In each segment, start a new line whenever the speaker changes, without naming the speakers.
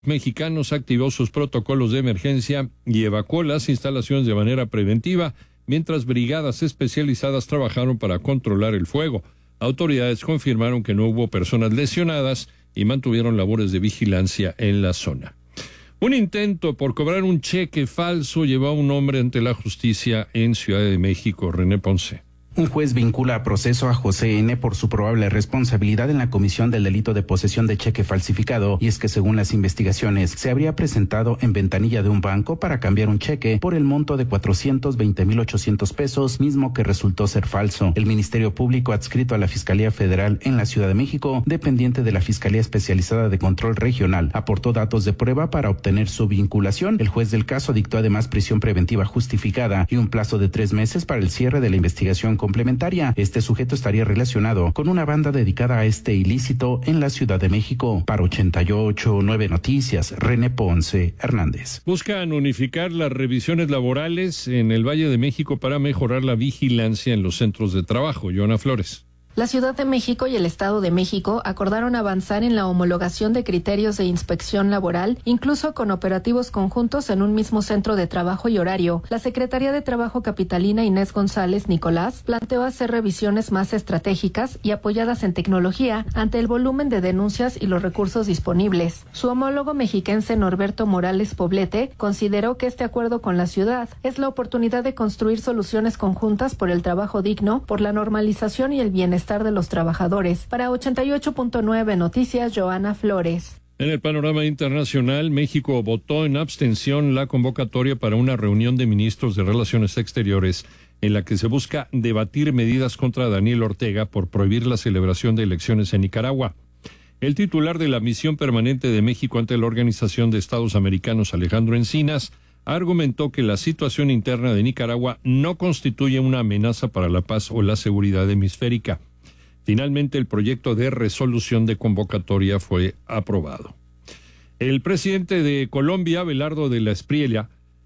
mexicanos activó sus protocolos de emergencia y evacuó las instalaciones de manera preventiva, mientras brigadas especializadas trabajaron para controlar el fuego. Autoridades confirmaron que no hubo personas lesionadas y mantuvieron labores de vigilancia en la zona. Un intento por cobrar un cheque falso llevó a un hombre ante la justicia en Ciudad de México. René Ponce.
Un juez vincula a proceso a José N. por su probable responsabilidad en la comisión del delito de posesión de cheque falsificado, y es que según las investigaciones, se habría presentado en ventanilla de un banco para cambiar un cheque por el monto de 420,800 pesos, mismo que resultó ser falso. El Ministerio Público adscrito a la Fiscalía Federal en la Ciudad de México, dependiente de la Fiscalía Especializada de Control Regional, aportó datos de prueba para obtener su vinculación. El juez del caso dictó además prisión preventiva justificada y un plazo de 3 meses para el cierre de la investigación complementaria. Este sujeto estaría relacionado con una banda dedicada a este ilícito en la Ciudad de México. Para 88.9 Noticias, René Ponce Hernández.
Buscan unificar las revisiones laborales en el Valle de México para mejorar la vigilancia en los centros de trabajo. Joana Flores.
La Ciudad de México y el Estado de México acordaron avanzar en la homologación de criterios de inspección laboral, incluso con operativos conjuntos en un mismo centro de trabajo y horario. La Secretaría de Trabajo capitalina Inés González Nicolás planteó hacer revisiones más estratégicas y apoyadas en tecnología ante el volumen de denuncias y los recursos disponibles. Su homólogo mexiquense Norberto Morales Poblete consideró que este acuerdo con la ciudad es la oportunidad de construir soluciones conjuntas por el trabajo digno, por la normalización y el bienestar de los trabajadores. Para 88.9 Noticias, Joana Flores.
En el panorama internacional, México votó en abstención la convocatoria para una reunión de ministros de Relaciones Exteriores en la que se busca debatir medidas contra Daniel Ortega por prohibir la celebración de elecciones en Nicaragua. El titular de la misión permanente de México ante la Organización de Estados Americanos, Alejandro Encinas, argumentó que la situación interna de Nicaragua no constituye una amenaza para la paz o la seguridad hemisférica. Finalmente, el proyecto de resolución de convocatoria fue aprobado. El presidente de Colombia, Abelardo de la Espriella,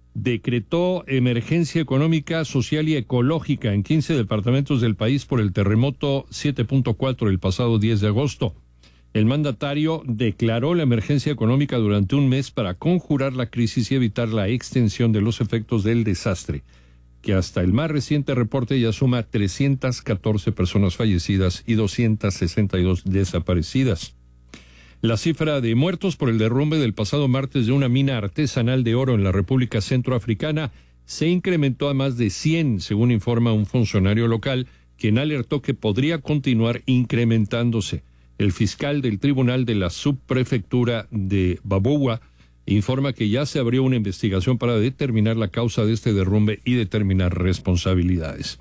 decretó emergencia económica, social y ecológica en 15 departamentos del país por el terremoto 7.4 el pasado 10 de agosto. El mandatario declaró la emergencia económica durante un mes para conjurar la crisis y evitar la extensión de los efectos del desastre, que hasta el más reciente reporte ya suma 314 personas fallecidas y 262 desaparecidas. La cifra de muertos por el derrumbe del pasado martes de una mina artesanal de oro en la República Centroafricana se incrementó a más de 100, según informa un funcionario local, quien alertó que podría continuar incrementándose. El fiscal del Tribunal de la Subprefectura de Baboua informa que ya se abrió una investigación para determinar la causa de este derrumbe y determinar responsabilidades.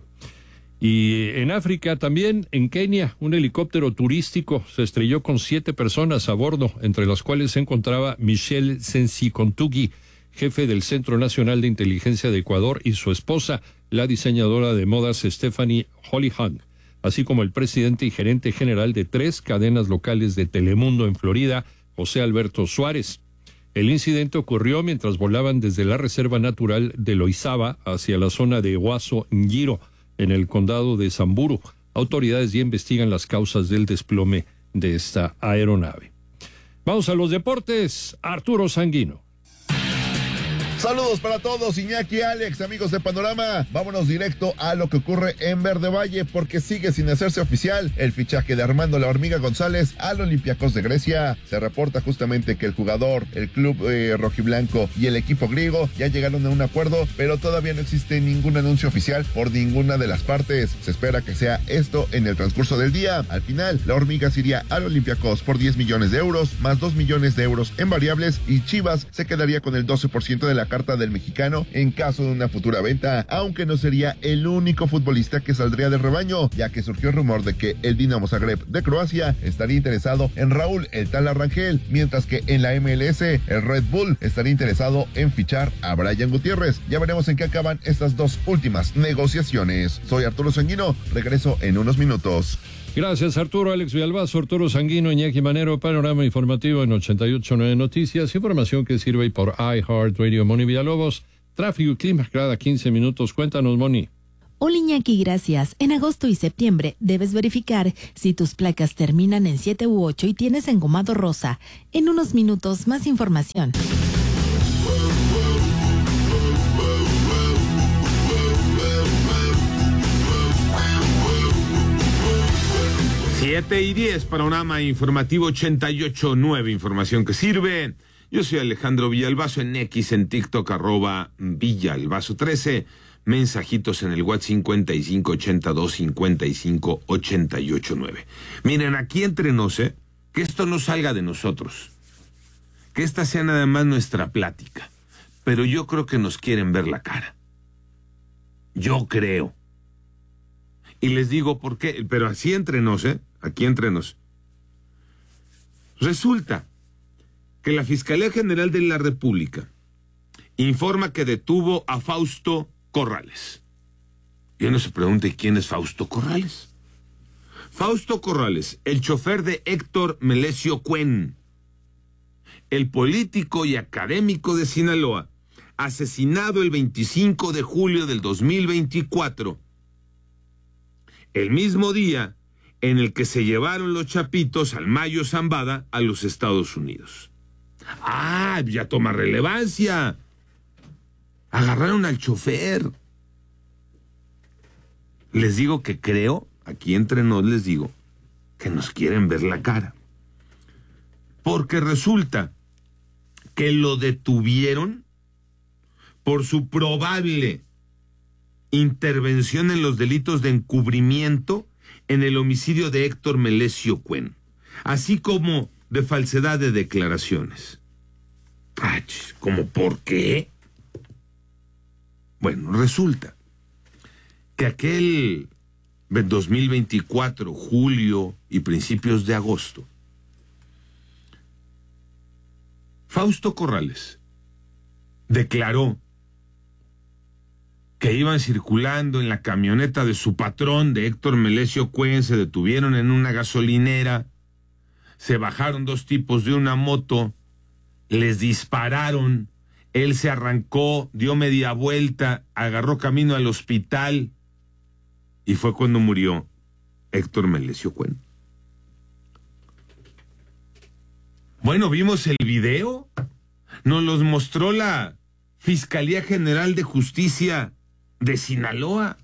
Y en África también, en Kenia, un helicóptero turístico se estrelló con 7 personas a bordo, entre las cuales se encontraba Michelle Sensi-Kontugi, jefe del Centro Nacional de Inteligencia de Ecuador, y su esposa, la diseñadora de modas Stephanie Hollyhang, así como el presidente y gerente general de 3 cadenas locales de Telemundo en Florida, José Alberto Suárez. El incidente ocurrió mientras volaban desde la Reserva Natural de Loizaba hacia la zona de Huaso Ngiro, en el condado de Samburu. Autoridades ya investigan las causas del desplome de esta aeronave. Vamos a los deportes. Arturo Sanguino.
Saludos para todos, Iñaki, Alex, amigos de Panorama. Vámonos directo a lo que ocurre en Verde Valle, porque sigue sin hacerse oficial el fichaje de Armando La Hormiga González al Olympiacos de Grecia. Se reporta justamente que el jugador, el club rojiblanco y el equipo griego ya llegaron a un acuerdo, pero todavía no existe ningún anuncio oficial por ninguna de las partes. Se espera que sea esto en el transcurso del día. Al final, La Hormiga se iría al Olympiacos por 10 millones de euros, más 2 millones de euros en variables, y Chivas se quedaría con el 12% de la carta del mexicano en caso de una futura venta, aunque no sería el único futbolista que saldría del rebaño, ya que surgió el rumor de que el Dinamo Zagreb de Croacia estaría interesado en Raúl el Tala Rangel, mientras que en la MLS el Red Bull estaría interesado en fichar a Brian Gutiérrez. Ya veremos en qué acaban estas dos últimas negociaciones. Soy Arturo Sanguino, regreso en unos minutos.
Gracias, Arturo. Alex Villalbazo, Arturo Sanguino, Iñaki Manero, panorama informativo en 88.9 Noticias, información que sirve por iHeartRadio. Moni Villalobos, tráfico y clima cada 15 minutos. Cuéntanos, Moni.
Hola Iñaki, gracias. En agosto y septiembre debes verificar si tus placas terminan en 7 u 8 y tienes engomado rosa. En unos minutos, más información.
Siete y 10, Panorama Informativo 88.9, información que sirve. Yo soy Alejandro Villalbazo, en X, en TikTok, @Villalbazo13. Mensajitos en el WhatsApp 5582-558889. Miren, aquí entre nos, que esto no salga de nosotros. Que esta sea nada más nuestra plática. Pero yo creo que nos quieren ver la cara. Yo creo. Y les digo por qué, pero así entre nos, aquí entre nos. Resulta que la Fiscalía General de la República informa que detuvo a Fausto Corrales. Y uno se pregunta, ¿y quién es Fausto Corrales? Fausto Corrales, el chofer de Héctor Melesio Cuen, el político y académico de Sinaloa, asesinado el 25 de julio del 2024, el mismo día en el que se llevaron los chapitos al Mayo Zambada a los Estados Unidos. ¡Ah, ya toma relevancia! Agarraron al chofer. Les digo que creo, aquí entre nos les digo, que nos quieren ver la cara. Porque resulta que lo detuvieron por su probable intervención en los delitos de encubrimiento en el homicidio de Héctor Melesio Cuen, así como de falsedad de declaraciones. ¿Cómo por qué? Bueno, resulta que aquel 2024, julio y principios de agosto, Fausto Corrales declaró que iban circulando en la camioneta de su patrón, de Héctor Melesio Cuen, se detuvieron en una gasolinera, se bajaron dos tipos de una moto, les dispararon, él se arrancó, dio media vuelta, agarró camino al hospital y fue cuando murió Héctor Melesio Cuen. Bueno, vimos el video, nos los mostró la Fiscalía General de Justicia de Sinaloa.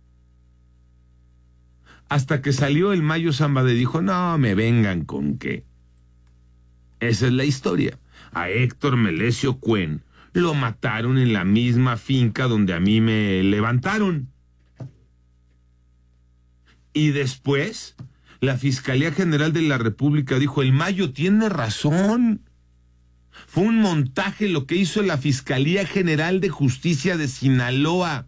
Hasta que salió el Mayo Zambada y dijo, no me vengan con qué. Esa es la historia. A Héctor Melesio Cuen lo mataron en la misma finca donde a mí me levantaron. Y después, la Fiscalía General de la República dijo, el Mayo tiene razón. Fue un montaje lo que hizo la Fiscalía General de Justicia de Sinaloa.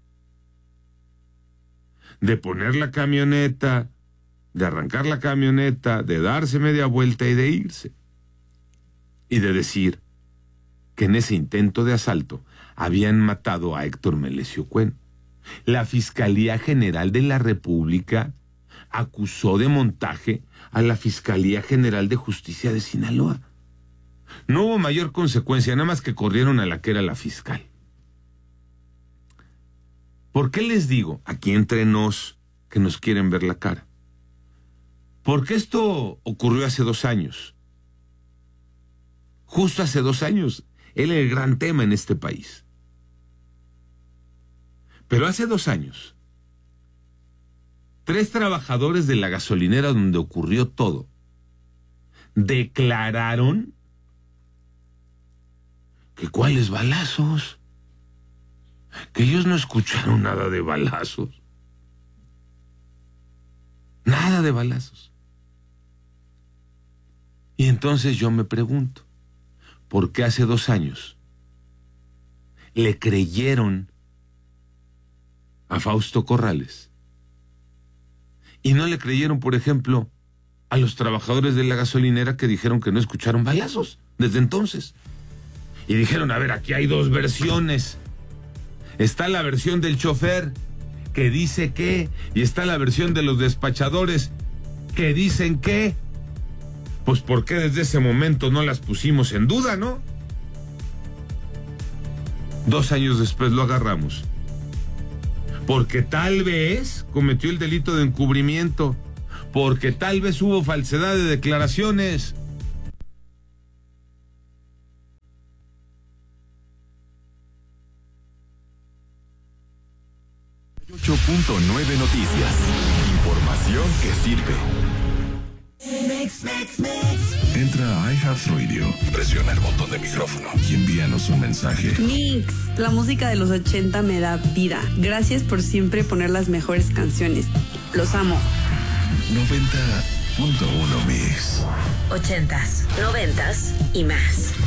De poner la camioneta, de arrancar la camioneta, de darse media vuelta y de irse. Y de decir que en ese intento de asalto habían matado a Héctor Melesio Cuen. La Fiscalía General de la República acusó de montaje a la Fiscalía General de Justicia de Sinaloa. No hubo mayor consecuencia, nada más que corrieron a la que era la fiscal. ¿Por qué les digo, aquí entre nos, que nos quieren ver la cara? Porque esto ocurrió hace 2 años. Justo hace 2 años. Él era el gran tema en este país. Pero hace 2 años, 3 trabajadores de la gasolinera donde ocurrió todo declararon que cuáles balazos, que ellos no escucharon nada de balazos. Nada de balazos. Y entonces yo me pregunto, ¿por qué hace 2 años le creyeron a Fausto Corrales y no le creyeron, por ejemplo, a los trabajadores de la gasolinera que dijeron que no escucharon balazos desde entonces? Y dijeron, a ver, aquí hay 2 versiones. Está la versión del chofer que dice que, y está la versión de los despachadores que dicen que. Pues ¿por qué desde ese momento no las pusimos en duda, no? 2 años después lo agarramos porque tal vez cometió el delito de encubrimiento, porque tal vez hubo falsedad de declaraciones.
Noticias. Información que sirve. Entra a iHeartRadio, presiona el botón de micrófono y envíanos un mensaje.
Mix, la música de los 80 me da vida. Gracias por siempre poner las mejores canciones. Los amo.
90.1 Mix.
80s, 90s y más.